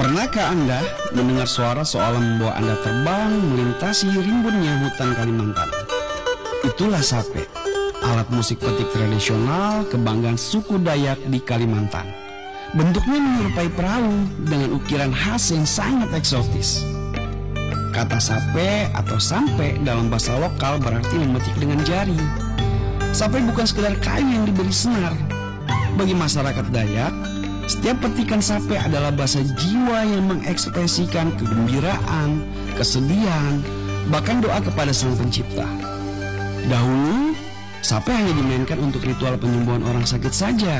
Pernahkah Anda mendengar suara seolah membawa Anda terbang melintasi rimbunnya hutan Kalimantan? Itulah sape, alat musik petik tradisional kebanggaan suku Dayak di Kalimantan. Bentuknya menyerupai perahu dengan ukiran khas yang sangat eksotis. Kata sape atau sampe dalam bahasa lokal berarti memetik dengan jari. Sape bukan sekedar kayu yang diberi senar. Bagi masyarakat Dayak, setiap petikan sape adalah bahasa jiwa yang mengekspresikan kegembiraan, kesedihan, bahkan doa kepada Sang Pencipta. Dahulu, sape hanya dimainkan untuk ritual penyembuhan orang sakit saja.